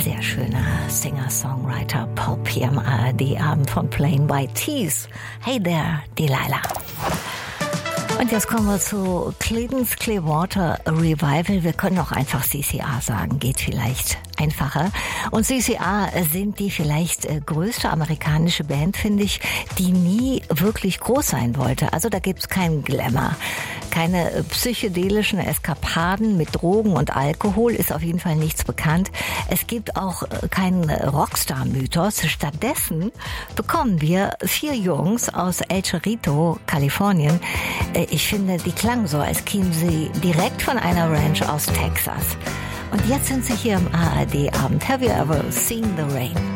sehr schöner Singer-Songwriter Pop hier am ARD-Abend von Plain White Tees. Hey there, Delilah. Und jetzt kommen wir zu Creedence Clearwater Revival. Wir können auch einfach CCR sagen, geht vielleicht einfacher. Und CCR sind die vielleicht größte amerikanische Band, finde ich, die nie wirklich groß sein wollte. Also da gibt's keinen Glamour, keine psychedelischen Eskapaden mit Drogen und Alkohol, ist auf jeden Fall nichts bekannt. Es gibt auch keinen Rockstar-Mythos. Stattdessen bekommen wir 4 Jungs aus El Cerrito, Kalifornien. Ich finde, die klangen so, als kämen sie direkt von einer Ranch aus Texas. Und jetzt sind sie hier im ARD-Abend. Have you ever seen the rain?